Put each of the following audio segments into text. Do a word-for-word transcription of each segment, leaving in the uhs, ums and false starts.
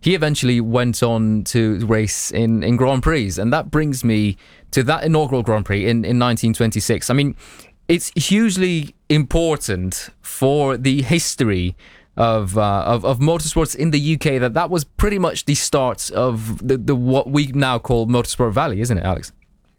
he eventually went on to race in, in Grand Prix. And that brings me to that inaugural Grand Prix in, in nineteen twenty-six. I mean, it's hugely important for the history of, uh, of of motorsports in the U K that that was pretty much the start of the, the what we now call Motorsport Valley, isn't it, Alex?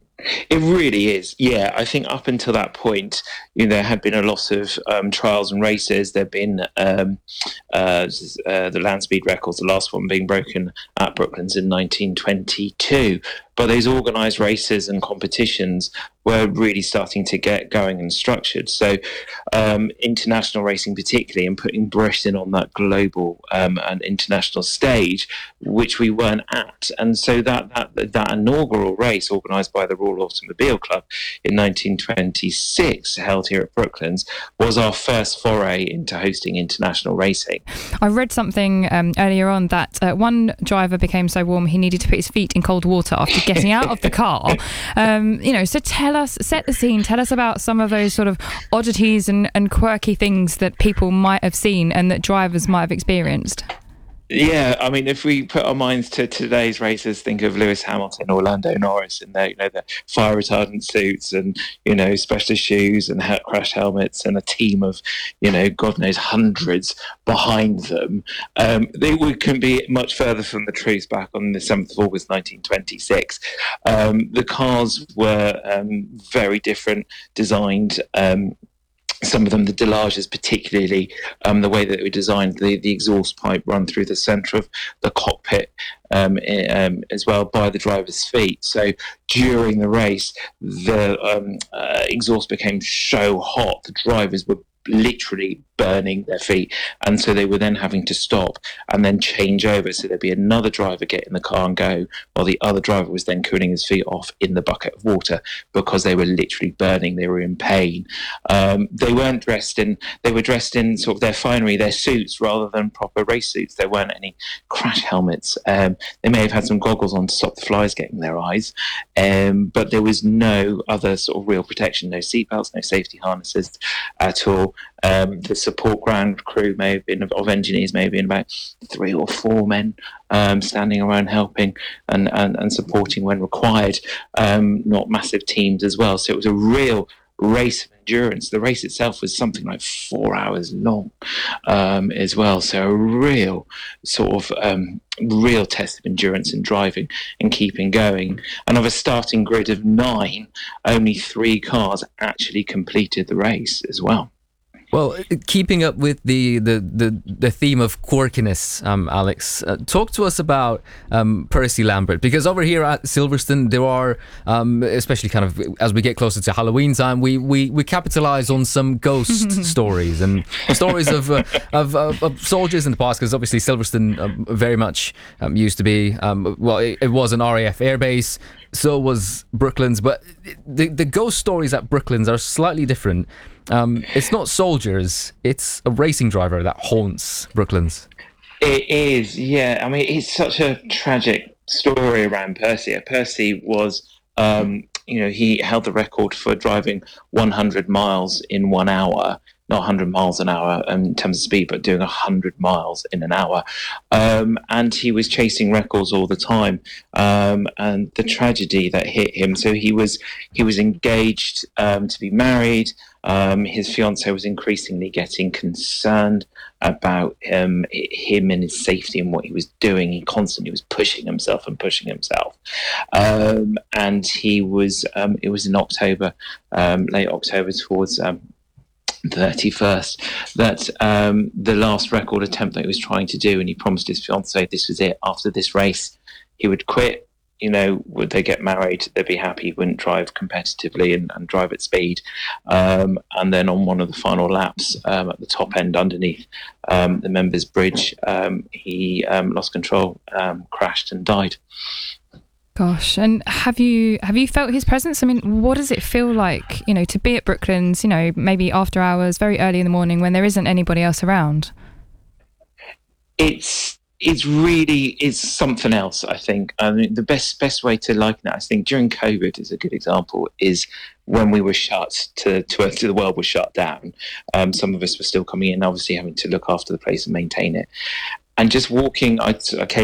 It really is, yeah. I think up until that point, you know, there had been a lot of um, trials and races. There'd been um, uh, uh, the land speed records, the last one being broken at Brooklands in nineteen twenty-two. But those organised races and competitions were really starting to get going and structured. So um, international racing particularly, and putting Britain on that global um, and international stage, which we weren't at. And so that that, that inaugural race organised by the Royal Automobile Club in nineteen twenty-six, held here at Brooklands, was our first foray into hosting international racing. I read something um, earlier on that uh, one driver became so warm he needed to put his feet in cold water after getting out of the car. Um, you know, so tell us, set the scene, tell us about some of those sort of oddities and, and quirky things that people might have seen and that drivers might have experienced. Yeah, I mean, if we put our minds to today's racers, think of Lewis Hamilton, Orlando Norris, and their, you know, their fire retardant suits, and you know, specialist shoes and he- crash helmets, and a team of, you know, God knows hundreds behind them. Um, they we couldn't be much further from the truth. Back on the seventh of August, nineteen twenty-six, um, the cars were um, very different, designed. Um, Some of them, the Delages particularly, um, the way that they were designed, the, the exhaust pipe run through the centre of the cockpit um, um, as well by the driver's feet. So during the race, the um, uh, exhaust became so hot, the drivers were literally burning their feet, and so they were then having to stop and then change over, so there'd be another driver get in the car and go, while the other driver was then cooling his feet off in the bucket of water because they were literally burning, they were in pain. Um, they weren't dressed in, they were dressed in sort of their finery, their suits, rather than proper race suits. There weren't any crash helmets. Um, they may have had some goggles on to stop the flies getting their eyes, um, but there was no other sort of real protection, no seatbelts, no safety harnesses at all. Um, the support ground crew may have been, of engineers, may have been about three or four men um, standing around helping and, and, and supporting when required, um, not massive teams as well. So it was a real race of endurance. The race itself was something like four hours long um, as well. So a real sort of um, real test of endurance and driving and keeping going. And of a starting grid of nine, only three cars actually completed the race as well. Well, keeping up with the, the, the, the theme of quirkiness, um, Alex, uh, talk to us about um, Percy Lambert, because over here at Silverstone, there are, um, especially kind of as we get closer to Halloween time, we we, we capitalise on some ghost stories and stories of, uh, of, of of soldiers in the past, because obviously Silverstone um, very much um, used to be, um, well, it, it was an R A F airbase. So was Brooklands, but the the ghost stories at Brooklands are slightly different. Um, it's not soldiers; it's a racing driver that haunts Brooklands. It is, yeah. I mean, it's such a tragic story around Percy. Percy was, um, you know, he held the record for driving one hundred miles in one hour. Not one hundred miles an hour in terms of speed, but doing one hundred miles in an hour. Um, and he was chasing records all the time. Um, and the tragedy that hit him, so he was he was engaged um, to be married. Um, his fiancée was increasingly getting concerned about um, him and his safety and what he was doing. He constantly was pushing himself and pushing himself. Um, and he was, um, it was in October, um, late October towards um, thirty-first, that um, the last record attempt that he was trying to do, and he promised his fiancée this was it. After this race, he would quit. You know, would they get married? They'd be happy. He wouldn't drive competitively and, and drive at speed. Um, and then on one of the final laps, um, at the top end underneath um, the members' bridge, um, he um, lost control, um, crashed and died. Gosh, and have you have you felt his presence? I mean, what does it feel like, you know, to be at Brooklands, you know, maybe after hours, very early in the morning when there isn't anybody else around? It's it's really it's something else, I think. I mean, the best best way to liken it, I think, during COVID is a good example, is when we were shut to to, to the world was shut down. Um, some of us were still coming in, obviously having to look after the place and maintain it. And just walking, I, I came